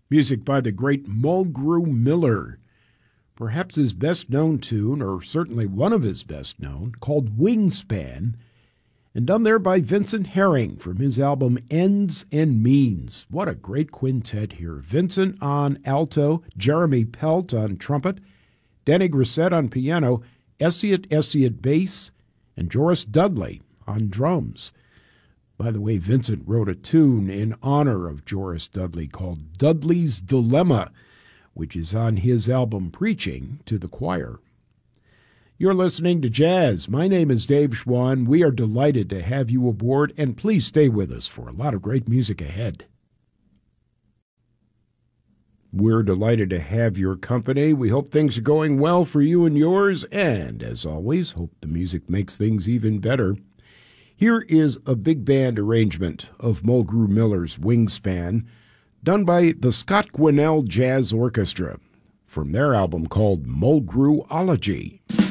Music by the great Mulgrew Miller. Perhaps his best-known tune, or certainly one of his best-known, called Wingspan, and done there by Vincent Herring from his album Ends and Means. What a great quintet here. Vincent on alto, Jeremy Pelt on trumpet, Danny Grissett on piano, Essiett bass, and Joris Dudley on drums. By the way, Vincent wrote a tune in honor of Joris Dudley called Dudley's Dilemma, which is on his album Preaching to the Choir. You're listening to Jazz. My name is Dave Schwann. We are delighted to have you aboard, and please stay with us for a lot of great music ahead. We're delighted to have your company. We hope things are going well for you and yours, and as always, hope the music makes things even better. Here is a big band arrangement of Mulgrew Miller's Wingspan, done by the Scott Gwinnell Jazz Orchestra, from their album called Mulgrewology.